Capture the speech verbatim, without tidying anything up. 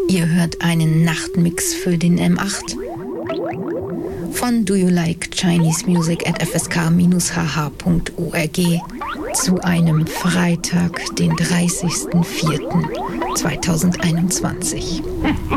Ihr hört einen Nachtmix für den M acht von Do You Like Chinese Music at f s k dash h h punkt org zu einem Freitag, den dreißigsten vierten zweitausendeinundzwanzig.